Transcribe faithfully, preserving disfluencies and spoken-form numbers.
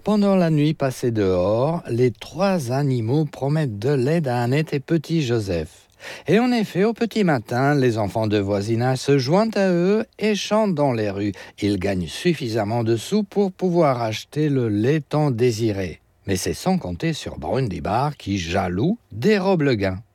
Pendant la nuit passée dehors, les trois animaux promettent de l'aide à Annette et petit Joseph. Et en effet, au petit matin, les enfants de voisinage se joignent à eux et chantent dans les rues. Ils gagnent suffisamment de sous pour pouvoir acheter le lait tant désiré. Mais c'est sans compter sur Brundibar qui, jaloux, dérobe le gain.